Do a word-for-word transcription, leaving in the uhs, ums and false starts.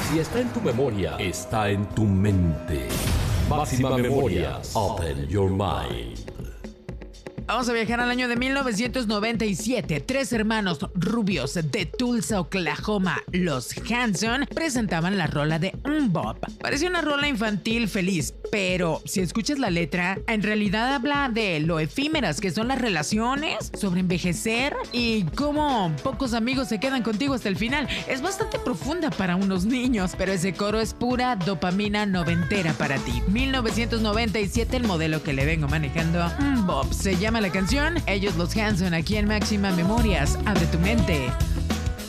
Si está en tu memoria, está en tu mente. Máxima Memorias. Open your mind. Vamos a viajar al año de mil novecientos noventa y siete. Tres hermanos rubios de Tulsa, Oklahoma, los Hanson, presentaban la rola de MMMBop. Parecía una rola infantil feliz, pero si escuchas la letra, en realidad habla de lo efímeras que son las relaciones, sobre envejecer y cómo pocos amigos se quedan contigo hasta el final. Es bastante profunda para unos niños, pero ese coro es pura dopamina noventera para ti. mil novecientos noventa y siete, el modelo que le vengo manejando, MMMBop, se llama la canción. Ellos los Hanson, aquí en Máxima Memorias. Abre tu mente.